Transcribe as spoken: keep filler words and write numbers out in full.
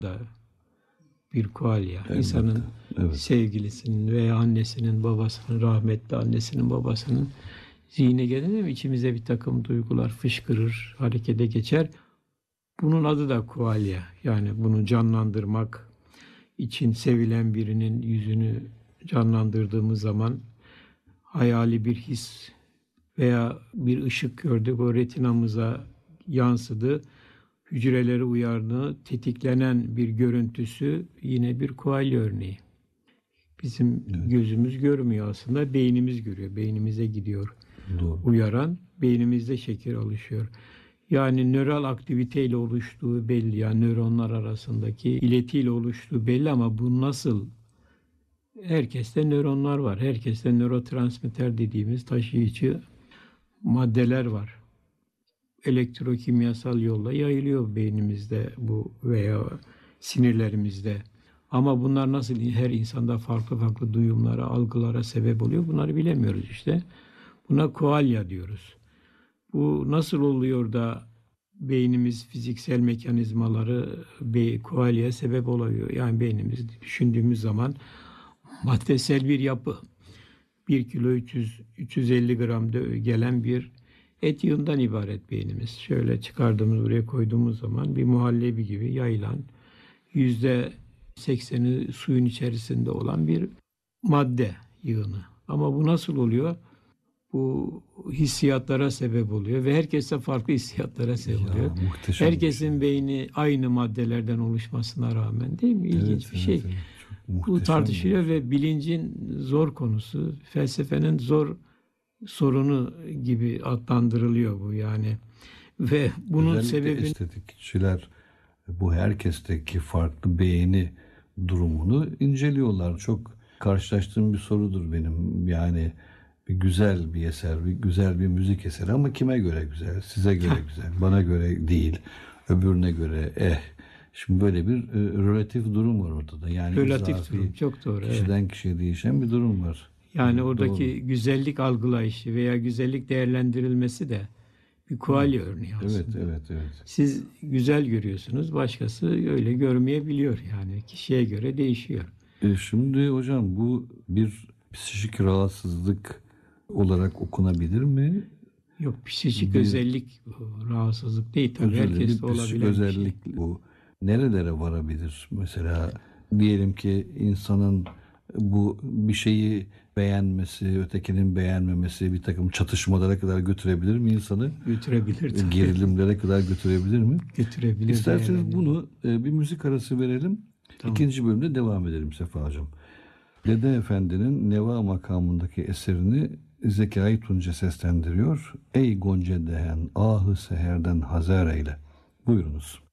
da bir kualya. Elbette, İnsanın evet. sevgilisinin veya annesinin, babasının, rahmetli annesinin, babasının zihne gelir mi? İçimize bir takım duygular fışkırır, harekete geçer. Bunun adı da kualya. Yani bunu canlandırmak için sevilen birinin yüzünü canlandırdığımız zaman hayali bir his veya bir ışık gördük, o retinamıza yansıdı. Hücreleri uyardı, tetiklenen bir görüntüsü yine bir kualya örneği. Bizim Evet. gözümüz görmüyor aslında, beynimiz görüyor. Beynimize gidiyor. Doğru. Uyaran, beynimizde şeker oluşuyor. Yani nöral aktiviteyle oluştuğu belli. Yani nöronlar arasındaki iletiyle oluştuğu belli ama bu nasıl? Herkeste nöronlar var. Herkeste nörotransmitter dediğimiz taşıyıcı maddeler var. Elektrokimyasal yolla yayılıyor beynimizde bu veya sinirlerimizde. Ama bunlar nasıl her insanda farklı farklı duyumlara, algılara sebep oluyor? Bunları bilemiyoruz işte. Buna kualya diyoruz. Bu nasıl oluyor da beynimiz fiziksel mekanizmaları kualyaya sebep oluyor? Yani beynimiz düşündüğümüz zaman maddesel bir yapı. bir kilo üç yüz üç yüz elli gram gelen bir et yığından ibaret beynimiz. Şöyle çıkardığımız, buraya koyduğumuz zaman bir muhallebi gibi yayılan, yüzde sekseni suyun içerisinde olan bir madde yığını. Ama bu nasıl oluyor? Bu hissiyatlara sebep oluyor ve herkese farklı hissiyatlara sebep Ya, oluyor. muhteşem bir Herkesin şey. beyni aynı maddelerden oluşmasına rağmen, değil mi? İlginç Evet, bir evet, şey. evet. Çok Bu muhteşem tartışılıyor bir şey. ve bilincin zor konusu, felsefenin zor sorunu gibi adlandırılıyor bu yani. Ve bunun Özellikle sebebini estetikçiler bu herkesteki farklı beğeni durumunu inceliyorlar. Çok karşılaştığım bir sorudur benim. Yani bir güzel bir eser, bir güzel bir müzik eseri ama kime göre güzel? Size göre güzel, bana göre değil, öbürüne göre eh. Şimdi böyle bir e, relatif durum var ortada. Yani relatif izafi, durum çok doğru. Evet. kişiden kişiye değişen bir durum var. Yani Evet, oradaki doğru. güzellik algılayışı veya güzellik değerlendirilmesi de bir kualya örneği aslında. Evet, evet, evet. Siz güzel görüyorsunuz, başkası öyle görmeyebiliyor yani. Kişiye göre değişiyor. E şimdi hocam bu bir psikik rahatsızlık olarak okunabilir mi? Yok, psikik Bir, özellik rahatsızlık değil tabii. özür dilerim, Herkeste bir psikik olabilen bir şey. özellik bu. Nerelere varabilir? Mesela diyelim ki insanın bu bir şeyi beğenmesi, ötekinin beğenmemesi bir takım çatışmalara kadar götürebilir mi insanı? Götürebilir tabii. Gerilimlere kadar götürebilir mi? Götürebilir. İsterseniz bunu e, bir müzik arası verelim. Tamam. İkinci bölümde devam edelim Sefa Hocam. Dede Efendi'nin Neva makamındaki eserini Zekai Tunca seslendiriyor. Ey Gonca dehen ahı seherden hazer eyle. Buyurunuz.